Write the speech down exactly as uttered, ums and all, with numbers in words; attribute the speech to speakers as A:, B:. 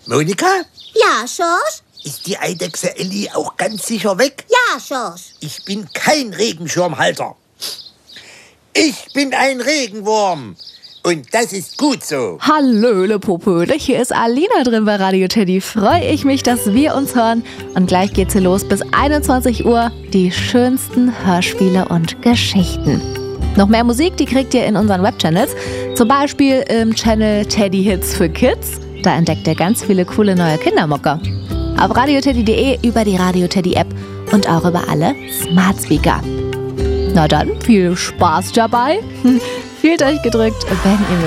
A: Monika?
B: Ja, Schorsch?
A: Ist die Eidechse Elli auch ganz sicher weg?
B: Ja, Schorsch.
A: Ich bin kein Regenschirmhalter. Ich bin ein Regenwurm. Und das ist gut so.
C: Hallöle Popöle, hier ist Alina drin bei Radio Teddy. Freue ich mich, dass wir uns hören. Und gleich geht's hier los bis einundzwanzig Uhr. Die schönsten Hörspiele und Geschichten. Noch mehr Musik, die kriegt ihr in unseren Webchannels. Zum Beispiel im Channel Teddy Hits für Kids. Da entdeckt ihr ganz viele coole neue Kindermucke. Auf radioteddy punkt de, über die Radio Teddy App und auch über alle Smart Speaker. Na dann, viel Spaß dabei. Fühlt euch gedrückt, wenn ihr